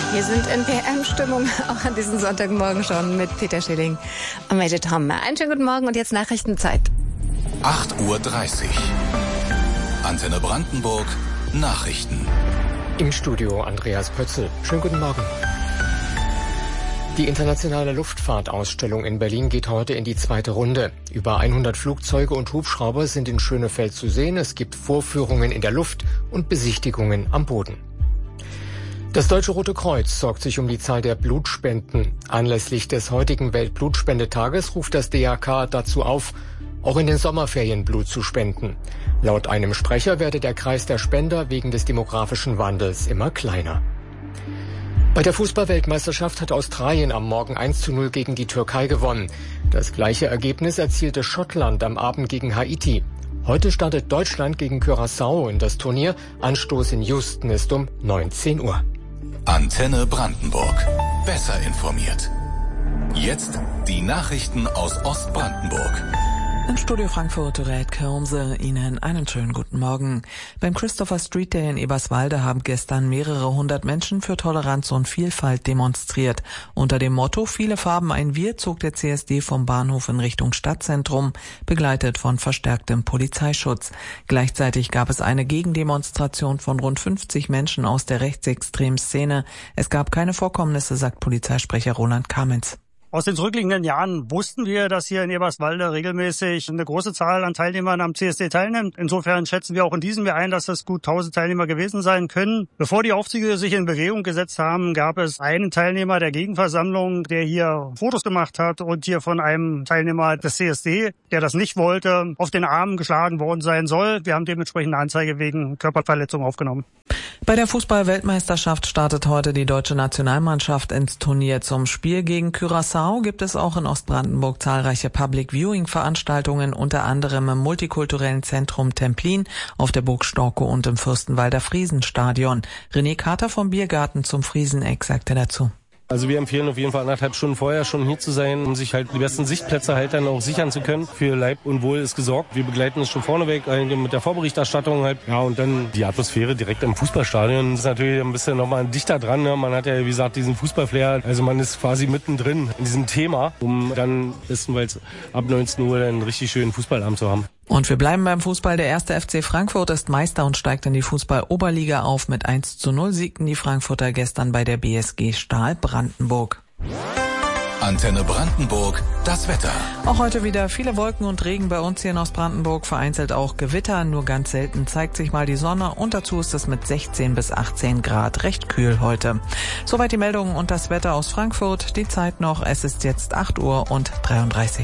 Wir sind in PM-Stimmung, auch an diesem Sonntagmorgen schon mit Peter Schilling und Major Tom. Einen schönen guten Morgen und jetzt Nachrichtenzeit. 8:30 Uhr. Antenne Brandenburg, Nachrichten. Im Studio Andreas Pötzl. Schönen guten Morgen. Die internationale Luftfahrtausstellung in Berlin geht heute in die zweite Runde. Über 100 Flugzeuge und Hubschrauber sind in Schönefeld zu sehen. Es gibt Vorführungen in der Luft und Besichtigungen am Boden. Das Deutsche Rote Kreuz sorgt sich um die Zahl der Blutspenden. Anlässlich des heutigen Weltblutspendetages ruft das DRK dazu auf, auch in den Sommerferien Blut zu spenden. Laut einem Sprecher werde der Kreis der Spender wegen des demografischen Wandels immer kleiner. Bei der Fußball-Weltmeisterschaft hat Australien am Morgen 1:0 gegen die Türkei gewonnen. Das gleiche Ergebnis erzielte Schottland am Abend gegen Haiti. Heute startet Deutschland gegen Curaçao in das Turnier. Anstoß in Houston ist um 19 Uhr. Antenne Brandenburg. Besser informiert. Jetzt die Nachrichten aus Ostbrandenburg. Im Studio Frankfurt rät Kirmse Ihnen einen schönen guten Morgen. Beim Christopher Street Day in Eberswalde haben gestern mehrere hundert Menschen für Toleranz und Vielfalt demonstriert. Unter dem Motto "Viele Farben, ein Wir" zog der CSD vom Bahnhof in Richtung Stadtzentrum, begleitet von verstärktem Polizeischutz. Gleichzeitig gab es eine Gegendemonstration von rund 50 Menschen aus der rechtsextremen Szene. Es gab keine Vorkommnisse, sagt Polizeisprecher Roland Kamenz. Aus den zurückliegenden Jahren wussten wir, dass hier in Eberswalde regelmäßig eine große Zahl an Teilnehmern am CSD teilnimmt. Insofern schätzen wir auch in diesem Jahr ein, dass das gut 1000 Teilnehmer gewesen sein können. Bevor die Aufzüge sich in Bewegung gesetzt haben, gab es einen Teilnehmer der Gegenversammlung, der hier Fotos gemacht hat und hier von einem Teilnehmer des CSD, der das nicht wollte, auf den Arm geschlagen worden sein soll. Wir haben dementsprechend eine Anzeige wegen Körperverletzung aufgenommen. Bei der Fußball-Weltmeisterschaft startet heute die deutsche Nationalmannschaft ins Turnier. Zum Spiel gegen Curaçao gibt es auch in Ostbrandenburg zahlreiche Public-Viewing-Veranstaltungen, unter anderem im multikulturellen Zentrum Templin, auf der Burg Storkow und im Fürstenwalder Friesenstadion. René Kater vom Biergarten zum Frieseneck sagte dazu. Also wir empfehlen auf jeden Fall 1,5 Stunden vorher schon hier zu sein, um sich halt die besten Sichtplätze halt dann auch sichern zu können. Für Leib und Wohl ist gesorgt. Wir begleiten es schon vorneweg mit der Vorberichterstattung halt. Ja, und dann die Atmosphäre direkt im Fußballstadion ist natürlich ein bisschen nochmal dichter dran. Ne? Man hat ja, wie gesagt, diesen Fußballflair. Also man ist quasi mittendrin in diesem Thema, um dann bestenfalls ab 19 Uhr einen richtig schönen Fußballabend zu haben. Und wir bleiben beim Fußball. Der 1. FC Frankfurt ist Meister und steigt in die Fußball-Oberliga auf. Mit 1:0 siegten die Frankfurter gestern bei der BSG Stahl Brandenburg. Antenne Brandenburg, das Wetter. Auch heute wieder viele Wolken und Regen bei uns hier in Ostbrandenburg, vereinzelt auch Gewitter. Nur ganz selten zeigt sich mal die Sonne und dazu ist es mit 16 bis 18 Grad recht kühl heute. Soweit die Meldungen und das Wetter aus Frankfurt. Die Zeit noch, es ist jetzt 8:33 Uhr.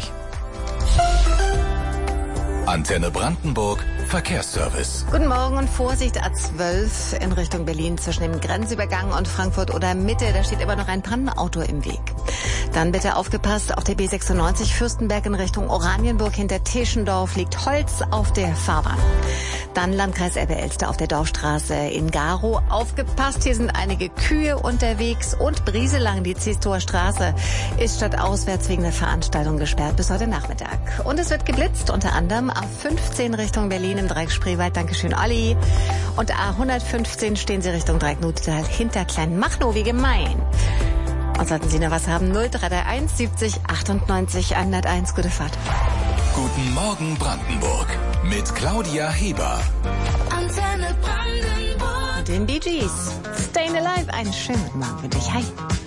Antenne Brandenburg, Verkehrsservice. Guten Morgen und Vorsicht, A12 in Richtung Berlin zwischen dem Grenzübergang und Frankfurt oder Mitte. Da steht immer noch ein Pannenauto im Weg. Dann bitte aufgepasst, auf der B96 Fürstenberg in Richtung Oranienburg hinter Teschendorf liegt Holz auf der Fahrbahn. Dann Landkreis Elbe-Elster auf der Dorfstraße in Garow. Aufgepasst, hier sind einige Kühe unterwegs und Brieselang, die Ziestor Straße, ist stadtauswärts wegen der Veranstaltung gesperrt bis heute Nachmittag. Und es wird geblitzt, unter anderem A15 Richtung Berlin im Dreieck Spreewald. Dankeschön, Olli. Und A115 stehen Sie Richtung Dreieck Nuttal hinter Kleinmachnow. Wie gemein. Und sollten Sie noch was haben, 0331 70 98 101. Gute Fahrt. Guten Morgen Brandenburg mit Claudia Heber. Antenne Brandenburg. Und den Bee Gees. Stayin' Alive. Einen schönen guten Morgen für dich. Hi.